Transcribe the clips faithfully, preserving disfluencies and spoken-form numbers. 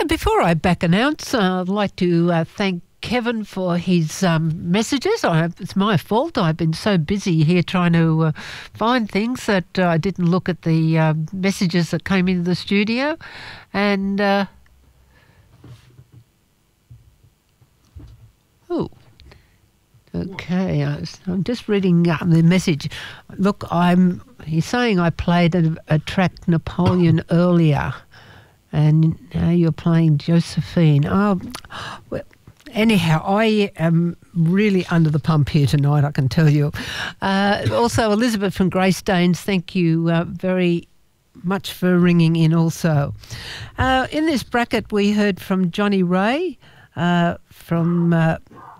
And before I back announce, uh, I'd like to uh, thank Kevin for his um, messages. I, it's my fault. I've been so busy here trying to uh, find things that uh, I didn't look at the uh, messages that came into the studio. And, uh, oh, okay. I was, I'm just reading uh, the message. Look, I'm. He's saying I played a, a track Napoleon earlier, and now you're playing Josephine. Oh, well. Anyhow, I am really under the pump here tonight, I can tell you. Uh, also, Elizabeth from Greystanes, thank you uh, very much for ringing in also. Uh, in this bracket, we heard from Johnny Ray uh, from... Uh,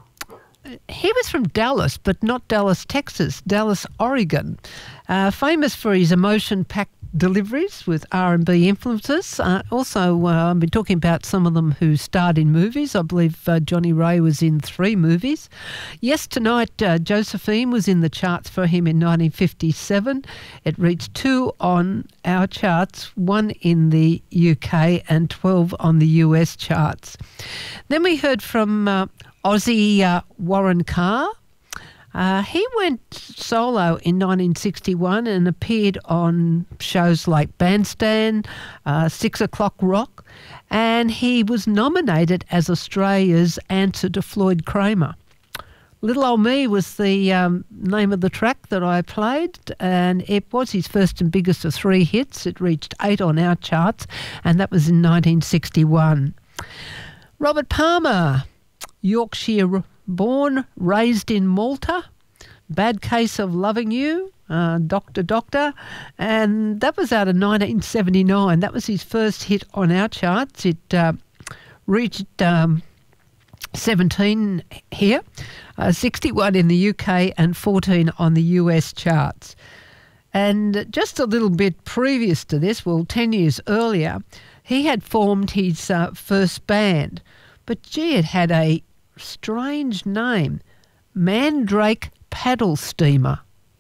he was from Dallas, but not Dallas, Texas, Dallas, Oregon. Uh, famous for his emotion-packed deliveries with R and B influences. Uh, also, uh, I've been talking about some of them who starred in movies. I believe uh, Johnny Ray was in three movies. Yes Tonight, uh, Josephine was in the charts for him in nineteen fifty-seven. It reached two on our charts, one in the U K and twelve on the U S charts. Then we heard from uh, Aussie uh, Warren Carr. Uh, he went solo in nineteen sixty-one and appeared on shows like Bandstand, uh, Six O'Clock Rock, and he was nominated as Australia's answer to Floyd Kramer. Little Old Me was the um, name of the track that I played, and it was his first and biggest of three hits. It reached eight on our charts, and that was in nineteen sixty-one. Robert Palmer, Yorkshire born, raised in Malta, Bad Case of Loving You, uh, Doctor Doctor, and that was out of nineteen seventy-nine. That was his first hit on our charts. It uh, reached um, seventeen here, uh, sixty-one in the U K and fourteen on the U S charts. And just a little bit previous to this, well, ten years earlier, he had formed his uh, first band. But gee, it had a strange name, Mandrake Paddle Steamer.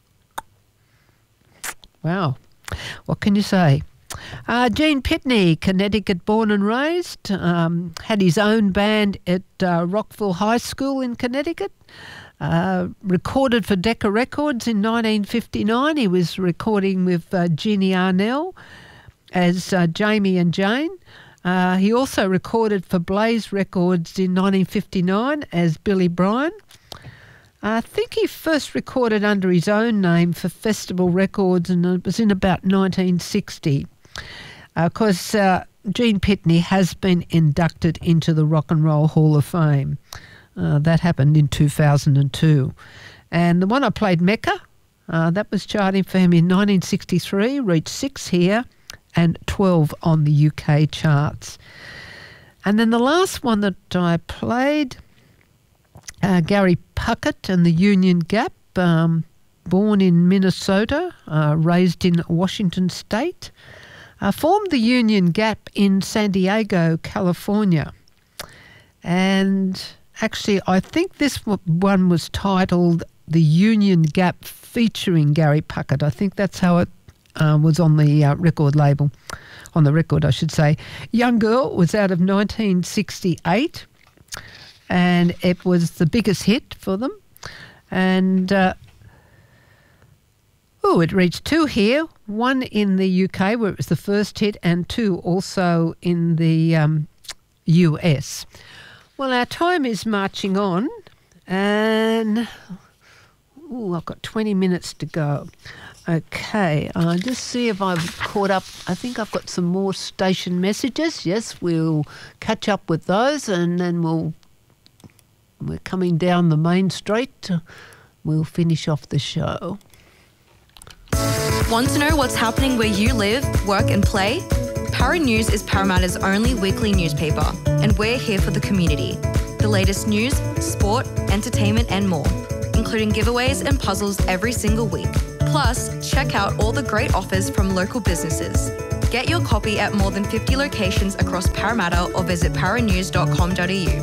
Wow, what can you say? Uh, Gene Pitney, Connecticut born and raised, um, had his own band at uh, Rockville High School in Connecticut, uh, recorded for Decca Records in nineteen fifty-nine. He was recording with uh, Jeannie Arnell as uh, Jamie and Jane. Uh, he also recorded for Blaze Records in nineteen fifty-nine as Billy Bryan. I think he first recorded under his own name for Festival Records, and it was in about nineteen sixty. Of course, uh, Gene Pitney has been inducted into the Rock and Roll Hall of Fame. Uh, that happened in two thousand two. And the one I played, Mecca, uh, that was charting for him in nineteen sixty-three, reached six here and twelve on the U K charts. And then the last one that I played, uh, Gary Puckett and the Union Gap, um, born in Minnesota, uh, raised in Washington State, uh, formed the Union Gap in San Diego, California. And actually, I think this one was titled The Union Gap featuring Gary Puckett. I think that's how it Uh, was on the uh, record label, on the record, I should say. Young Girl was out of nineteen sixty-eight, and it was the biggest hit for them. And, uh, oh, it reached two here, one in the U K where it was the first hit, and two also in the um, U S. Well, our time is marching on, and ooh, I've got twenty minutes to go. Okay, I'll just see if I've caught up. I think I've got some more station messages. Yes, we'll catch up with those, and then we'll, we're coming down the main street. We'll finish off the show. Want to know what's happening where you live, work and play? Para News is Parramatta's only weekly newspaper, and we're here for the community. The latest news, sport, entertainment and more, including giveaways and puzzles every single week. Plus, check out all the great offers from local businesses. Get your copy at more than fifty locations across Parramatta or visit paranews dot com dot a u.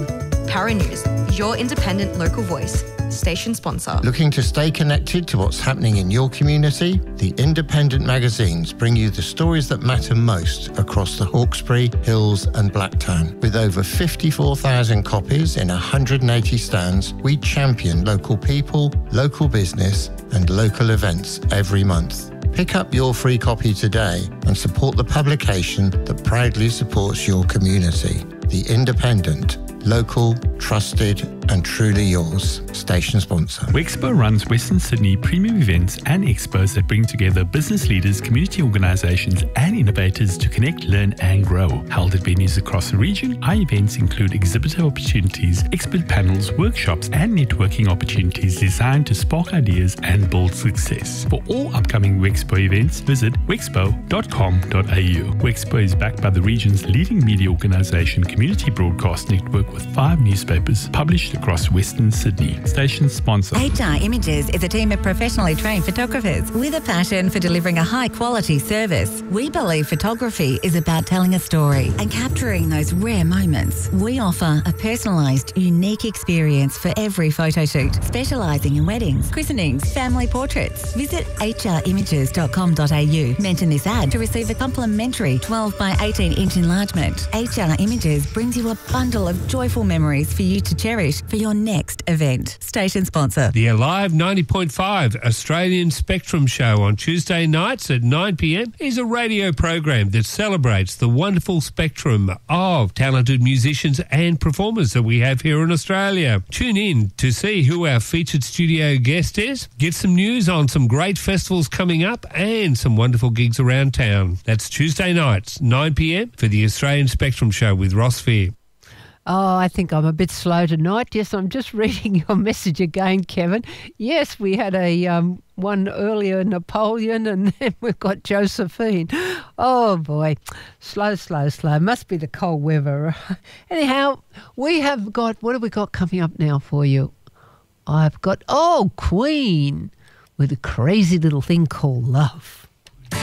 Para News, your independent local voice. Station sponsor. Looking to stay connected to what's happening in your community? The independent magazines bring you the stories that matter most across the Hawkesbury, Hills and Blacktown. With over fifty-four thousand copies in one hundred eighty stands, we champion local people, local business and local events every month. Pick up your free copy today and support the publication that proudly supports your community. The Independent. Local, trusted and truly yours. Station sponsor. Wexpo runs Western Sydney premium events and expos that bring together business leaders, community organisations and innovators to connect, learn and grow. Held at venues across the region, our events include exhibitor opportunities, expert panels, workshops and networking opportunities designed to spark ideas and build success. For all upcoming Wexpo events, visit wexpo dot com dot a u. Wexpo is backed by the region's leading media organisation, Community Broadcast Network, with five newspapers published across Western Sydney. Station sponsor. H R Images is a team of professionally trained photographers with a passion for delivering a high-quality service. We believe photography is about telling a story and capturing those rare moments. We offer a personalised, unique experience for every photo shoot, specialising in weddings, christenings, family portraits. Visit h r images dot com dot a u. Mention this ad to receive a complimentary twelve by eighteen inch enlargement. H R Images brings you a bundle of joyful memories for you to cherish for your next event. Station sponsor. The Alive ninety point five Australian Spectrum Show on Tuesday nights at nine p m is a radio program that celebrates the wonderful spectrum of talented musicians and performers that we have here in Australia. Tune in to see who our featured studio guest is, get some news on some great festivals coming up and some wonderful gigs around town. That's Tuesday nights, nine p m for the Australian Spectrum Show with Ross Fear. Oh, I think I'm a bit slow tonight. Yes, I'm just reading your message again, Kevin. Yes, we had a um, one earlier, Napoleon, and then we've got Josephine. Oh, boy. Slow, slow, slow. Must be the cold weather. Anyhow, we have got, what have we got coming up now for you? I've got, oh, Queen with a crazy little thing called Love.